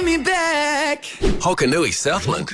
me back. Hokanui Southland,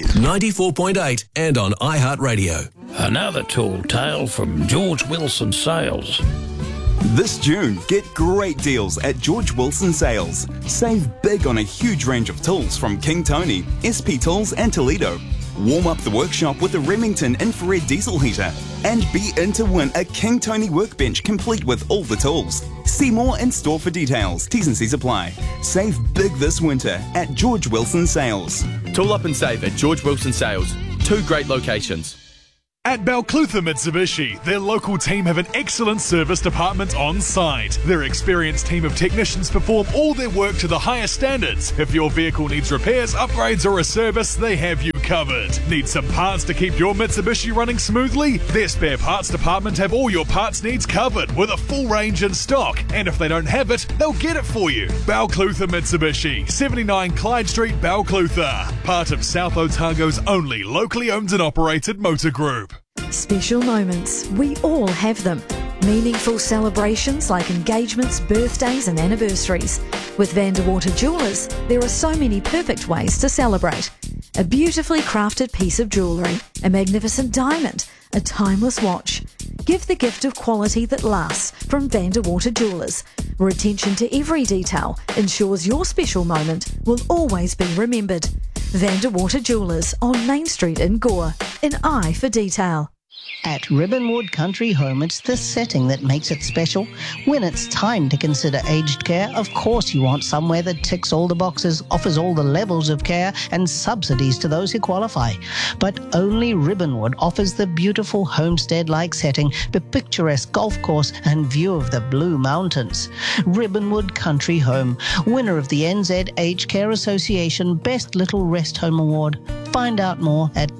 94.8 and on iHeartRadio. Another tall tale from George Wilson Sales. This June, get great deals at George Wilson Sales. Save big on a huge range of tools from King Tony, SP Tools and Toledo. Warm up the workshop with a Remington infrared diesel heater and be in to win a King Tony workbench complete with all the tools. See more in store for details. T's and C's apply. Save big this winter at George Wilson Sales. Tool up and save at George Wilson Sales. 2 great locations. At Balclutha Mitsubishi, their local team have an excellent service department on site. Their experienced team of technicians perform all their work to the highest standards. If your vehicle needs repairs, upgrades or a service, they have you covered. Need some parts to keep your Mitsubishi running smoothly? Their spare parts department have all your parts needs covered with a full range in stock. And if they don't have it, they'll get it for you. Balclutha Mitsubishi, 79 Clyde Street, Balclutha. Part of South Otago's only locally owned and operated motor group. Special moments, we all have them. Meaningful celebrations like engagements, birthdays and anniversaries. With Vanderwater Jewellers, there are so many perfect ways to celebrate. A beautifully crafted piece of jewellery, a magnificent diamond, a timeless watch. Give the gift of quality that lasts from Vanderwater Jewellers, where attention to every detail ensures your special moment will always be remembered. Vanderwater Jewellers on Main Street in Gore, an eye for detail. At Ribbonwood Country Home, it's this setting that makes it special. When it's time to consider aged care, of course you want somewhere that ticks all the boxes, offers all the levels of care and subsidies to those who qualify. But only Ribbonwood offers the beautiful homestead-like setting, the picturesque golf course and view of the Blue Mountains. Ribbonwood Country Home, winner of the NZ Aged Care Association Best Little Rest Home Award. Find out more at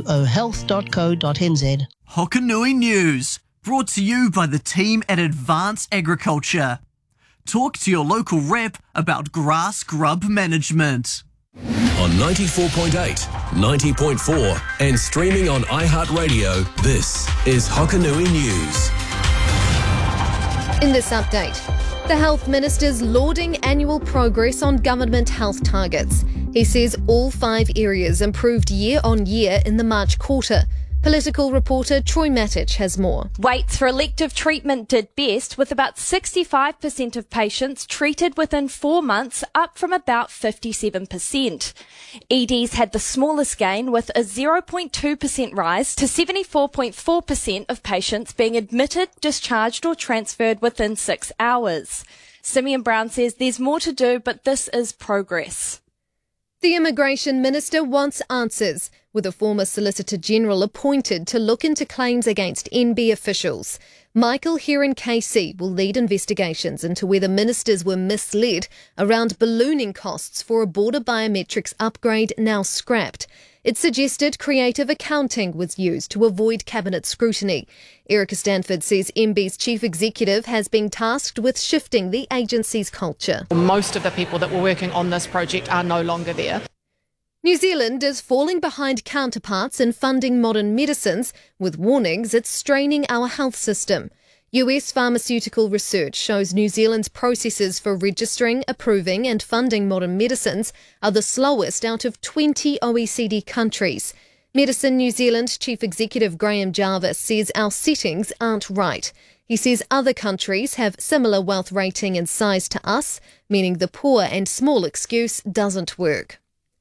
wohealth.co.nz. Hokanui News, brought to you by the team at Advanced Agriculture. Talk to your local rep about grass grub management. On 94.8, 90.4 and streaming on iHeartRadio, this is Hokanui News. In this update, the Health Minister's lauding annual progress on government health targets. He says all 5 areas improved year on year in the March quarter. Political reporter Troy Matic has more. Waits for elective treatment did best, with about 65% of patients treated within 4 months, up from about 57%. EDs had the smallest gain, with a 0.2% rise to 74.4% of patients being admitted, discharged or transferred within 6 hours. Simeon Brown says there's more to do, but this is progress. The Immigration Minister wants answers, with a former Solicitor General appointed to look into claims against NB officials. Michael Heron KC will lead investigations into whether ministers were misled around ballooning costs for a border biometrics upgrade now scrapped. It suggested creative accounting was used to avoid cabinet scrutiny. Erica Stanford says MB's chief executive has been tasked with shifting the agency's culture. Most of the people that were working on this project are no longer there. New Zealand is falling behind counterparts in funding modern medicines, with warnings it's straining our health system. US pharmaceutical research shows New Zealand's processes for registering, approving and funding modern medicines are the slowest out of 20 OECD countries. Medicine New Zealand Chief Executive Graham Jarvis says our settings aren't right. He says other countries have similar wealth rating and size to us, meaning the poor and small excuse doesn't work.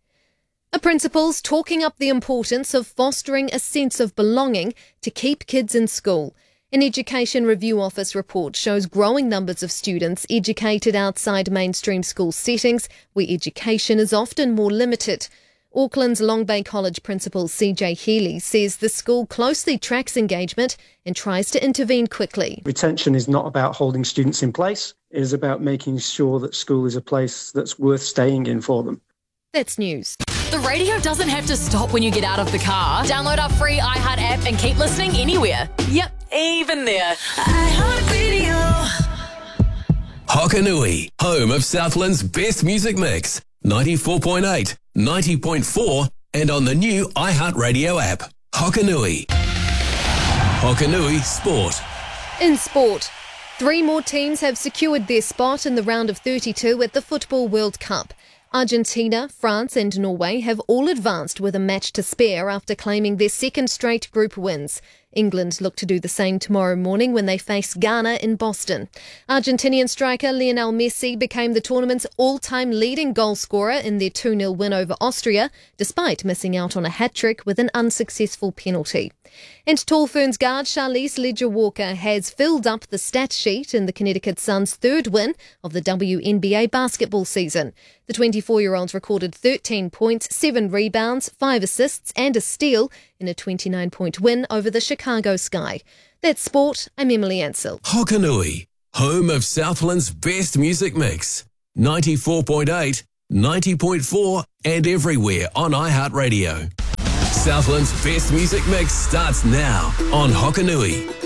A principal's talking up the importance of fostering a sense of belonging to keep kids in school. An Education Review Office report shows growing numbers of students educated outside mainstream school settings, where education is often more limited. Auckland's Long Bay College principal CJ Healy says the school closely tracks engagement and tries to intervene quickly. Retention is not about holding students in place. It is about making sure that school is a place that's worth staying in for them. That's news. The radio doesn't have to stop when you get out of the car. Download our free iHeart app and keep listening anywhere. Yep, even there. iHeartRadio. Hokanui, home of Southland's best music mix. 94.8, 90.4 and on the new iHeartRadio app. Hokanui. Hokanui Sport. In sport, 3 more teams have secured their spot in the round of 32 at the Football World Cup. Argentina, France and Norway have all advanced with a match to spare after claiming their second straight group wins. England look to do the same tomorrow morning when they face Ghana in Boston. Argentinian striker Lionel Messi became the tournament's all-time leading goal scorer in their 2-0 win over Austria, despite missing out on a hat-trick with an unsuccessful penalty. And Tall Ferns guard Charlize Leger-Walker has filled up the stat sheet in the Connecticut Sun's third win of the WNBA basketball season. The 24-year-old recorded 13 points, 7 rebounds, 5 assists and a steal in a 29-point win over the Chicago Sky. That's sport. I'm Emily Ansell. Hokanui, home of Southland's best music mix. 94.8, 90.4 and everywhere on iHeartRadio. Southland's best music mix starts now on Hokanui.